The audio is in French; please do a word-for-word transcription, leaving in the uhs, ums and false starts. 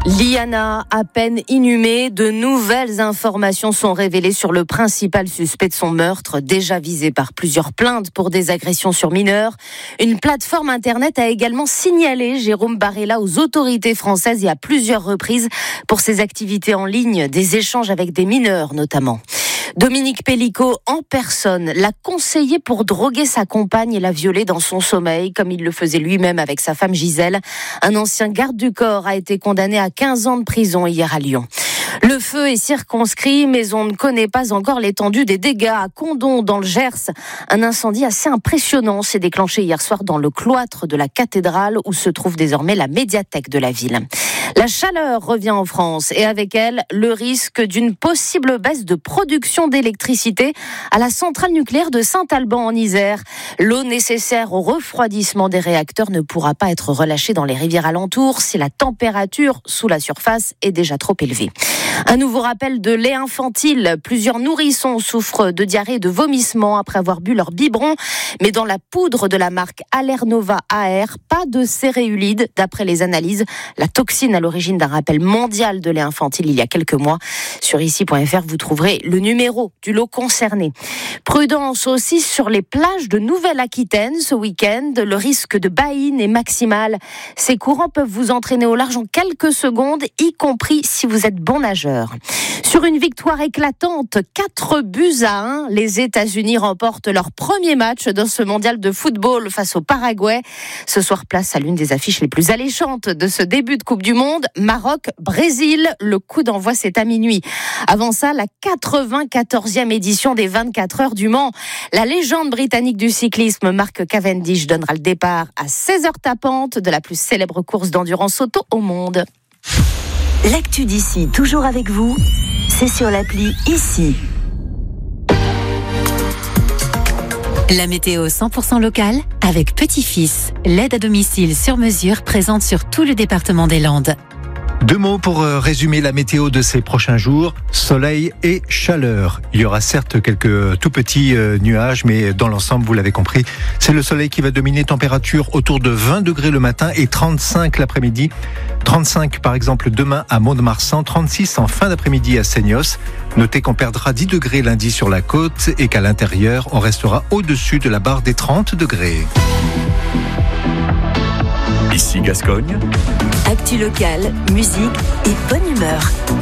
Liana, à peine inhumée, de nouvelles informations sont révélées sur le principal suspect de son meurtre, déjà visé par plusieurs plaintes pour des agressions sur mineurs. Une plateforme internet a également signalé Jérôme Barella aux autorités françaises et à plusieurs reprises pour ses activités en ligne, des échanges avec des mineurs notamment. Dominique Pellicot, en personne, l'a conseillé pour droguer sa compagne et la violer dans son sommeil, comme il le faisait lui-même avec sa femme Gisèle. Un ancien garde du corps a été condamné à quinze ans de prison hier à Lyon. Le feu est circonscrit, mais on ne connaît pas encore l'étendue des dégâts. À Condom, dans le Gers, un incendie assez impressionnant s'est déclenché hier soir dans le cloître de la cathédrale, où se trouve désormais la médiathèque de la ville. La chaleur revient en France et avec elle, le risque d'une possible baisse de production d'électricité à la centrale nucléaire de Saint-Alban en Isère. L'eau nécessaire au refroidissement des réacteurs ne pourra pas être relâchée dans les rivières alentours si la température sous la surface est déjà trop élevée. Un nouveau rappel de lait infantile. Plusieurs nourrissons souffrent de diarrhée et de vomissements après avoir bu leur biberon. Mais dans la poudre de la marque Allernova A R, pas de céréulide. D'après les analyses, la toxine à l'origine d'un rappel mondial de lait infantile il y a quelques mois. Sur ici point f r, vous trouverez le numéro du lot concerné. Prudence aussi sur les plages de Nouvelle-Aquitaine ce week-end. Le risque de baïne est maximal. Ces courants peuvent vous entraîner au large en quelques secondes, y compris si vous êtes bon nageur. Sur une victoire éclatante, quatre buts à un, les États-Unis remportent leur premier match dans ce mondial de football face au Paraguay. Ce soir, place à l'une des affiches les plus alléchantes de ce début de Coupe du Monde, Maroc-Brésil. Le coup d'envoi, c'est à minuit. Avant ça, la quatre-vingt-quatorzième édition des vingt-quatre heures du Mans. La légende britannique du cyclisme, Mark Cavendish, donnera le départ à seize heures tapantes de la plus célèbre course d'endurance auto au monde. L'actu d'ici, toujours avec vous, c'est sur l'appli Ici. La météo cent pour cent locale avec Petit-Fils, l'aide à domicile sur mesure présente sur tout le département des Landes. Deux mots pour résumer la météo de ces prochains jours, soleil et chaleur. Il y aura certes quelques tout petits nuages, mais dans l'ensemble, vous l'avez compris, c'est le soleil qui va dominer, température autour de vingt degrés le matin et trente-cinq l'après-midi. trente-cinq par exemple demain à Mont-de-Marsan, trente-six en fin d'après-midi à Seignos. Notez qu'on perdra dix degrés lundi sur la côte et qu'à l'intérieur, on restera au-dessus de la barre des trente degrés. Ici Gascogne. Actu locale, musique et bonne humeur.